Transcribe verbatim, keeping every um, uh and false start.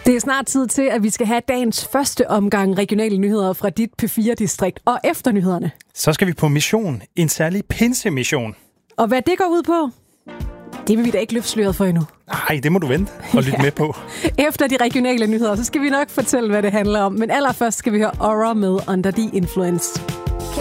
Det er snart tid til, at vi skal have dagens første omgang regionale nyheder fra dit P fire-distrikt. Og efter nyhederne, så skal vi på mission. En særlig pinsemission. Og hvad det går ud på, det vil vi da ikke løfte sløret for endnu. Nej, det må du vente og lytte ja. med på. Efter de regionale nyheder, så skal vi nok fortælle, hvad det handler om. Men allerførst skal vi høre Aura med Under the Influence.